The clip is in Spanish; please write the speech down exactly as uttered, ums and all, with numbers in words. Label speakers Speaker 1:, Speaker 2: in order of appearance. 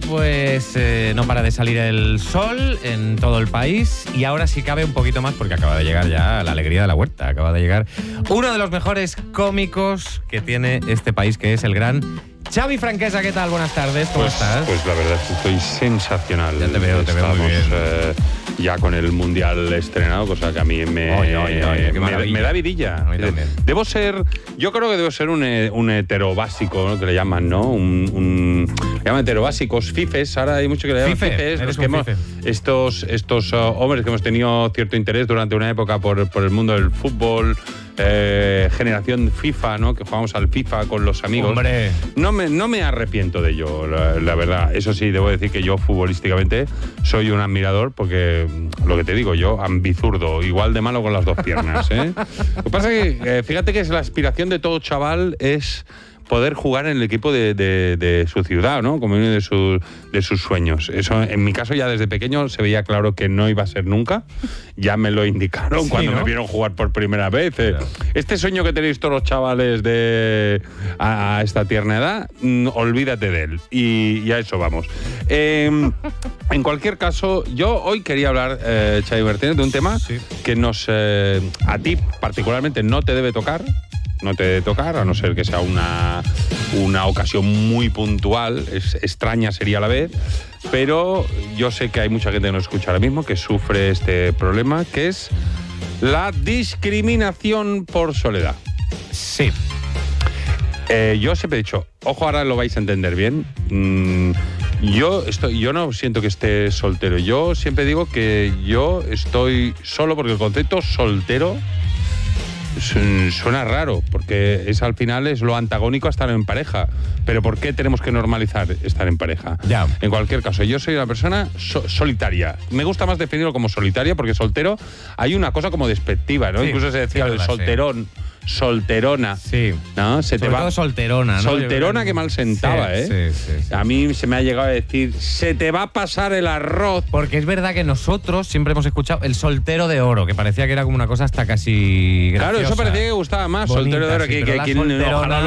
Speaker 1: pues eh, no para de salir el sol en todo el país y ahora sí cabe un poquito más porque acaba de llegar ya la alegría de la huerta. Acaba de llegar uno de los mejores cómicos que tiene este país, que es el gran Xavi Franquesa. ¿Qué tal? Buenas tardes, ¿cómo
Speaker 2: pues,
Speaker 1: estás?
Speaker 2: Pues la verdad es que estoy sensacional.
Speaker 1: Ya te veo, te veo muy bien.
Speaker 2: Eh, ya con el Mundial estrenado, cosa que a mí me,
Speaker 1: oye, oye, oye, qué
Speaker 2: me, me da vidilla.
Speaker 1: A mí también.
Speaker 2: Debo ser, yo creo que debo ser un, un hetero básico, ¿no? Que le llaman, ¿no? Un, un le llaman hetero básicos, fifes. Ahora hay mucho que le llaman
Speaker 1: Fife,
Speaker 2: fifes. Los que
Speaker 1: un
Speaker 2: hemos,
Speaker 1: fife.
Speaker 2: Estos, estos uh, hombres que hemos tenido cierto interés durante una época por, por el mundo del fútbol. Eh, generación FIFA, ¿no? Que jugamos al FIFA con los amigos.
Speaker 1: Hombre.
Speaker 2: No me, no me arrepiento de ello, la, la verdad. Eso sí, debo decir que yo futbolísticamente soy un admirador porque, lo que te digo, yo ambizurdo, igual de malo con las dos piernas, ¿eh? Lo que pasa es que, eh, fíjate que es la aspiración de todo chaval es poder jugar en el equipo de, de, de su ciudad, ¿no? Como uno de, su, de sus sueños. Eso, en mi caso, ya desde pequeño se veía claro que no iba a ser nunca. Ya me lo indicaron sí, cuando ¿no? me vieron jugar por primera vez. Claro. Este sueño que tenéis todos los chavales de a, a esta tierna edad, mm, olvídate de él. Y, y a eso vamos. Eh, en cualquier caso, yo hoy quería hablar, eh, Xavi Martínez, de un tema sí. que nos eh, a ti particularmente no te debe tocar. No te debe tocar, a no ser que sea una, una ocasión muy puntual, es, extraña sería a la vez, pero yo sé que hay mucha gente que nos escucha ahora mismo que sufre este problema, que es la discriminación por soledad.
Speaker 1: Sí.
Speaker 2: Eh, yo siempre he dicho, ojo, ahora lo vais a entender bien, mm, yo, estoy, yo no siento que esté soltero, yo siempre digo que yo estoy solo porque el concepto soltero suena raro, porque es al final es lo antagónico a estar en pareja. Pero ¿por qué tenemos que normalizar estar en pareja?
Speaker 1: Ya.
Speaker 2: En cualquier caso, yo soy una persona so- solitaria. Me gusta más definirlo como solitaria, porque soltero hay una cosa como despectiva, ¿no? Sí, Incluso se decía sí, el solterón. Sí. Solterona.
Speaker 1: Sí.
Speaker 2: ¿No? Se
Speaker 1: Sobre
Speaker 2: te va.
Speaker 1: todo solterona, ¿no?
Speaker 2: Solterona que mal sentaba,
Speaker 1: sí,
Speaker 2: ¿eh?
Speaker 1: Sí, sí, sí.
Speaker 2: A mí se me ha llegado a decir, se te va a pasar el arroz.
Speaker 1: Porque es verdad que nosotros siempre hemos escuchado el soltero de oro, que parecía que era como una cosa hasta casi graciosa.
Speaker 2: Claro, eso parecía que gustaba más, bonita, soltero de oro,
Speaker 1: sí,
Speaker 2: que, que quien ojalá